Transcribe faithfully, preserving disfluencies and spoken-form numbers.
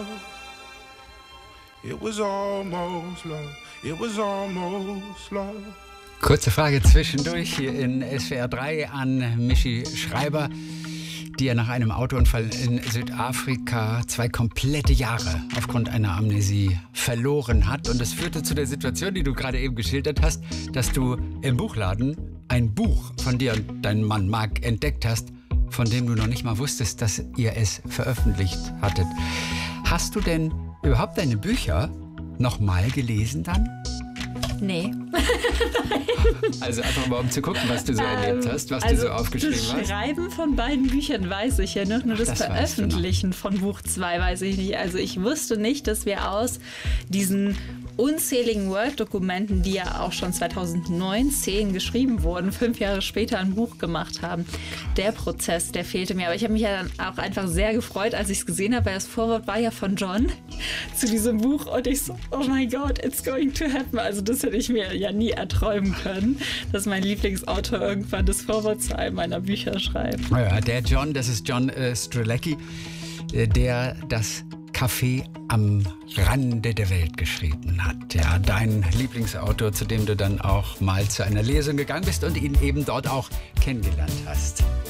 It was almost love. It was almost love. Kurze Frage zwischendurch hier in S W R drei an Michi Schreiber, die ja nach einem Autounfall in Südafrika zwei komplette Jahre aufgrund einer Amnesie verloren hat. Und das führte zu der Situation, die du gerade eben geschildert hast, dass du im Buchladen ein Buch von dir und deinem Mann Marc entdeckt hast, von dem du noch nicht mal wusstest, dass ihr es veröffentlicht hattet. Hast du denn überhaupt deine Bücher noch mal gelesen dann? Nee. Also einfach mal, um zu gucken, was du so erlebt hast, was also du so aufgeschrieben das hast. Das Schreiben von beiden Büchern weiß ich ja noch, nur das, das Veröffentlichen von Buch zwei weiß ich nicht. Also ich wusste nicht, dass wir aus diesen unzähligen Word-Dokumenten, die ja auch schon zweitausendneunzehn geschrieben wurden, fünf Jahre später ein Buch gemacht haben. Der Prozess, der fehlte mir. Aber ich habe mich ja dann auch einfach sehr gefreut, als ich es gesehen habe, weil das Vorwort war ja von John zu diesem Buch und ich so, oh my God, it's going to happen. Also das hätte ich mir ja nie erträumen können, dass mein Lieblingsautor irgendwann das Vorwort zu einem meiner Bücher schreibt. Ja, der John, das ist John äh, Strzelecki, äh, der das Café am Rande der Welt geschrieben hat. Ja, dein Lieblingsautor, zu dem du dann auch mal zu einer Lesung gegangen bist und ihn eben dort auch kennengelernt hast.